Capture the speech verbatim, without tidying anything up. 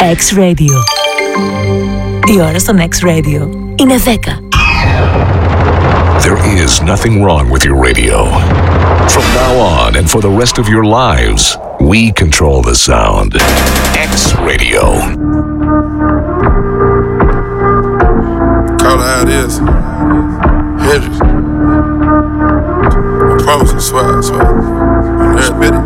X-Radio. Η ώρα στον X-Radio είναι δέκα. There is nothing wrong with your radio. From now on and for the rest of your lives, we control the sound. X-Radio. Call it how it is. Hendrix. I promise, I swear, I swear. I admit it.